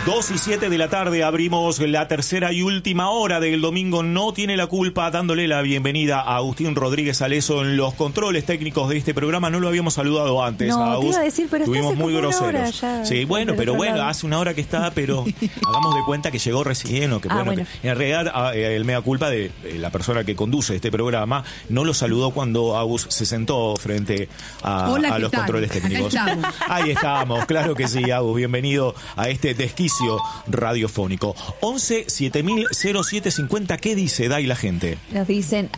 2:07 de la tarde abrimos la tercera y última hora del domingo. No tiene la culpa, dándole la bienvenida a Agustín Rodríguez Aleso en los controles técnicos de este programa. No lo habíamos saludado antes. No, a Agus. te iba a decir, pero estuvimos muy groseros. Sí, bueno, pero bueno, lado. hace una hora que está, pero hagamos de cuenta que llegó recién o que bueno. Que en realidad el mea culpa de la persona que conduce este programa no lo saludó cuando Agus se sentó frente a los controles técnicos. Ahí estamos, claro que sí, Agus, bienvenido a este desquicio radiofónico. 11 7000 0750. ¿Qué dice Day la gente? Nos dicen: